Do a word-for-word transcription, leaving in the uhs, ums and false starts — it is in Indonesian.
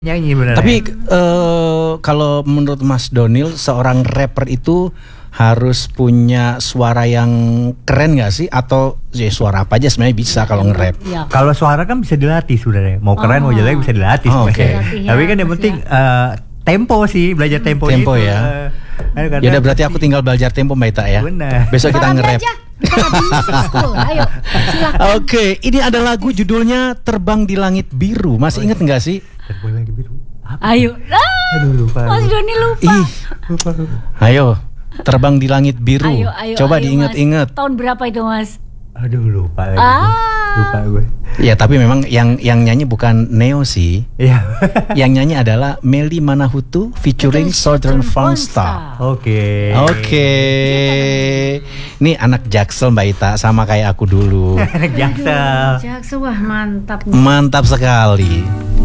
Nyanyi bener. Tapi uh, kalau menurut Mas Donil, seorang rapper itu harus punya suara yang keren nggak sih? Atau ya suara apa aja sebenarnya bisa kalau nge-rap? Ya. Kalau suara kan bisa dilatih sebenarnya. Mau keren oh. mau jelek bisa dilatih. Oh, Oke. Okay. Tapi kan yang penting uh, tempo sih, belajar tempo. Tempo itu. ya. Uh, ya udah berarti aku tinggal belajar tempo Mbak Ita ya. Benar. Besok kita nge-rap. Ayo, silakan. Oke, okay, ini ada lagu judulnya Terbang di Langit Biru. Masih inget nggak sih? Terbang di Langit Biru. Apa? Ayo. Ah, Aduh lupa. Mas Doni lupa. Ih, lupa. Ayo, Terbang di Langit Biru. Ayo, ayo, coba ayo, diinget-inget. Tahun berapa itu, Mas? Aduh lupa lagi. Ah. Lupa gue. Ya tapi memang yang yang nyanyi bukan Neo sih. Iya. Yang nyanyi adalah Melly Manahutu featuring Southern Fun Star. Oke. Oke. Ini anak Jaksel Mbak Ita, sama kayak aku dulu. Anak Jaksel. Jaksel, wah mantap. Mantap sekali.